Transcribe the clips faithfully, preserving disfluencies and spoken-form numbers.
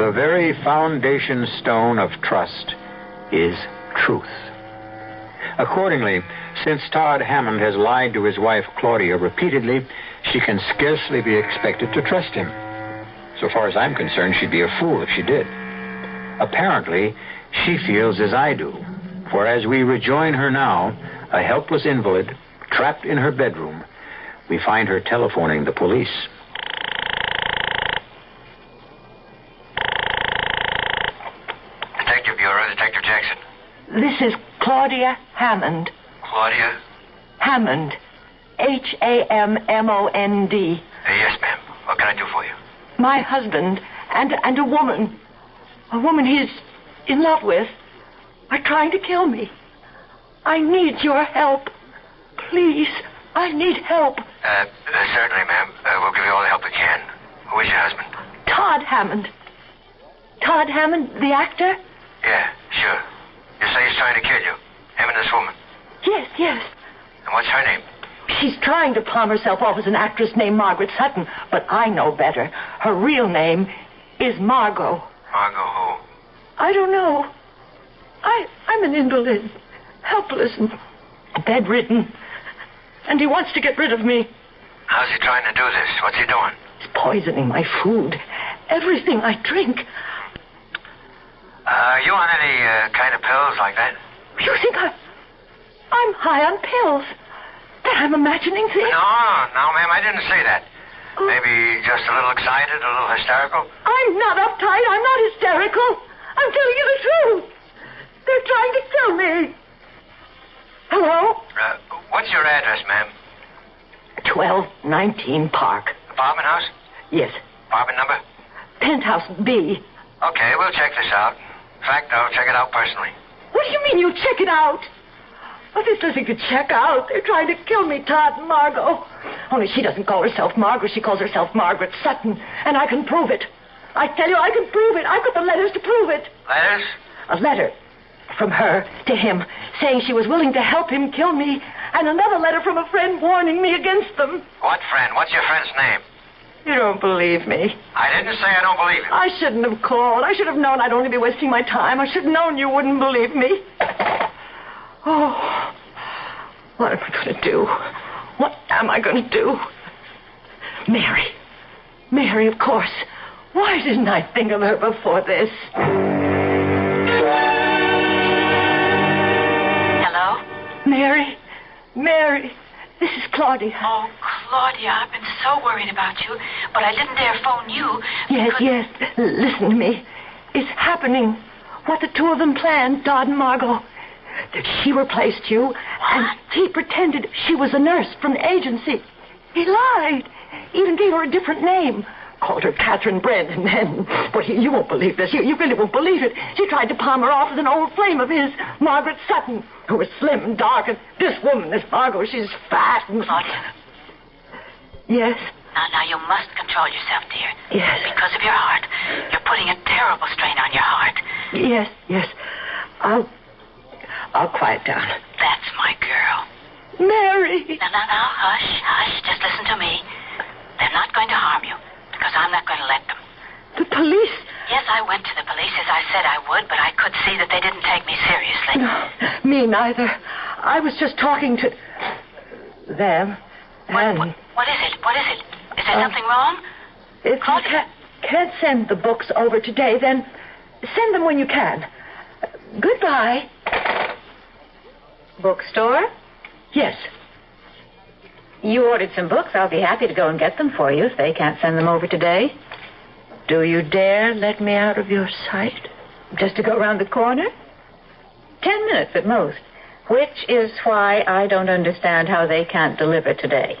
The very foundation stone of trust is truth. Accordingly, since Todd Hammond has lied to his wife, Claudia, repeatedly, she can scarcely be expected to trust him. So far as I'm concerned, she'd be a fool if she did. Apparently, she feels as I do, for as we rejoin her now, a helpless invalid, trapped in her bedroom, we find her telephoning the police. Detective Bureau, Detective Jackson. This is Claudia Hammond. Claudia? Hammond. H A M M O N D. Uh, yes, ma'am. What can I do for you? My husband and, and a woman, a woman he's in love with, are trying to kill me. I need your help. Please, I need help. Uh, uh certainly, ma'am. Uh, we'll give you all the help we can. Who is your husband? Todd Hammond. Todd Hammond, the actor? Yeah, sure. You say he's trying to kill you. Him and this woman. Yes, yes. And what's her name? She's trying to palm herself off as an actress named Margaret Sutton, but I know better. Her real name is Margot. Margot who? I don't know. I, I'm an invalid, helpless and bedridden, and he wants to get rid of me. How's he trying to do this? What's he doing? He's poisoning my food, everything I drink. Uh, are you on any uh, kind of pills like that? You think I... I'm high on pills? That I'm imagining things? No, no, ma'am, I didn't say that. Oh. Maybe just a little excited, a little hysterical? I'm not uptight. I'm not hysterical. I'm telling you the truth. They're trying to kill me. Hello? Uh, what's your address, ma'am? twelve nineteen Park. Apartment house? Yes. Apartment number? Penthouse B. Okay, we'll check this out. In fact, I'll check it out personally. What do you mean you'll check it out? Oh, there's nothing to check out. They're trying to kill me, Todd and Margot. Only she doesn't call herself Margaret. She calls herself Margaret Sutton. And I can prove it. I tell you, I can prove it. I've got the letters to prove it. Letters? A letter from her to him saying she was willing to help him kill me. And another letter from a friend warning me against them. What friend? What's your friend's name? You don't believe me. I didn't say I don't believe you. I shouldn't have called. I should have known I'd only be wasting my time. I should have known you wouldn't believe me. Oh, what am I going to do? What am I going to do? Mary. Mary, of course. Why didn't I think of her before this? Hello? Mary. Mary. This is Claudia. Oh, Claudia, I've been so worried about you, but I didn't dare phone you. Yes, because... yes. Listen to me. It's happening. What the two of them planned, Todd and Margot. That she replaced you, what? And he pretended she was a nurse from the agency. He lied. Even gave her a different name. Called her Catherine Brent, and then... Well, you, you won't believe this. You, you really won't believe it. She tried to palm her off as an old flame of his, Margaret Sutton, who was slim and dark, and this woman, this Margot, she's fat and... Claudia. Yes? Now, now, you must control yourself, dear. Yes. Because of your heart. You're putting a terrible strain on your heart. Yes, yes. I'll... I'll quiet down. That's my girl. Mary! Now, now, now, hush, hush. Just listen to me. They're not going to harm you, because I'm not going to let them. The police? Yes, I went to the police as I said I would, but I could see that they didn't take me seriously. No, me neither. I was just talking to them. What, and... what, what is it? What is it? Is there uh, something wrong? If Claudia? you ca- can't send the books over today, then send them when you can. Uh, goodbye. Bookstore? Yes. You ordered some books. I'll be happy to go and get them for you if they can't send them over today. Do you dare let me out of your sight? Just to go around the corner? Ten minutes at most. Which is why I don't understand how they can't deliver today.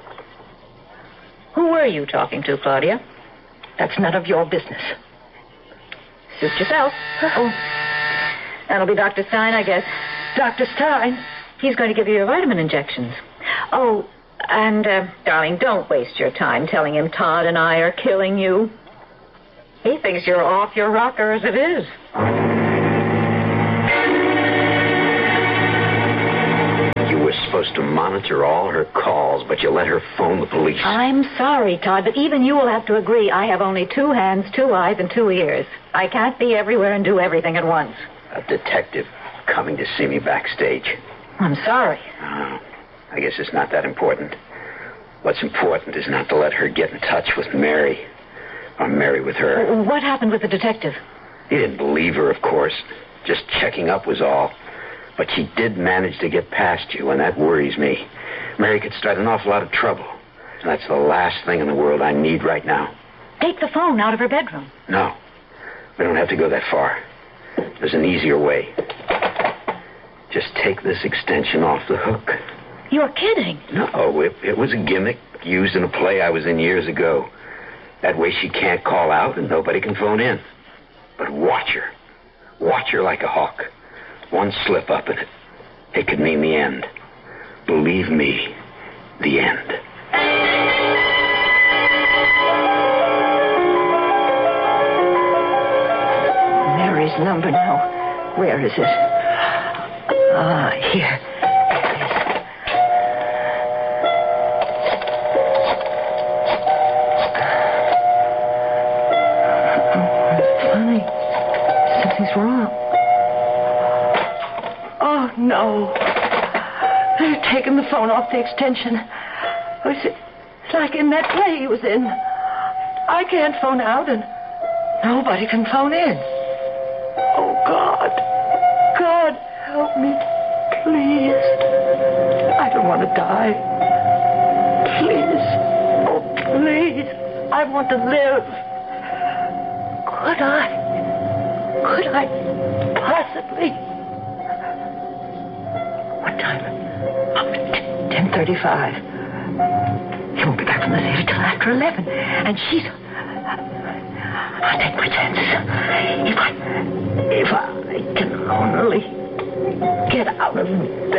Who were you talking to, Claudia? That's none of your business. Suit yourself. Oh. That'll be Doctor Stein, I guess. Doctor Stein? He's going to give you your vitamin injections. Oh, and, uh, darling, don't waste your time telling him Todd and I are killing you. He thinks you're off your rocker as it is. You were supposed supposed to monitor all her calls, but you let her phone the police. I'm sorry, Todd, but even you will have to agree I have only two hands, two eyes, and two ears. I can't be everywhere and do everything at once. A detective coming to see me backstage. I'm sorry. Oh, I guess it's not that important. What's important is not to let her get in touch with Mary. Or Mary with her. What happened with the detective? He didn't believe her, of course. Just checking up was all. But she did manage to get past you, and that worries me. Mary could start an awful lot of trouble. And that's the last thing in the world I need right now. Take the phone out of her bedroom. No. We don't have to go that far. There's an easier way. Just take this extension off the hook. You're kidding. No, it, it was a gimmick used in a play I was in years ago. That way she can't call out and nobody can phone in. But watch her. Watch her like a hawk. One slip up in it. It could mean the end. Believe me, the end. Mary's number now. Where is it? Ah, here. Funny. Something's wrong. Oh, no. They've taken the phone off the extension. It's, it's like in that play he was in. I can't phone out, and nobody can phone in. Oh, God. God, help me. Please. I don't want to die. Please. Oh, please. I want to live. Could I? Could I possibly? What time? Oh, ten thirty-five. He won't be back from the theater till after eleven. And she's... I'll take my chances. If I... If I can only get out of bed.